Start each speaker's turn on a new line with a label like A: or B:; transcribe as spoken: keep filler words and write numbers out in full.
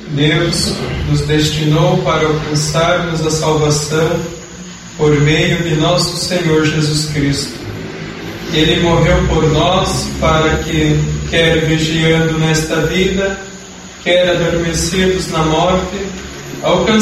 A: Deus nos destinou para alcançarmos a salvação por meio de nosso Senhor Jesus Cristo. Ele morreu por nós para que, quer vigiando nesta vida, quer adormecidos na morte, alcancemos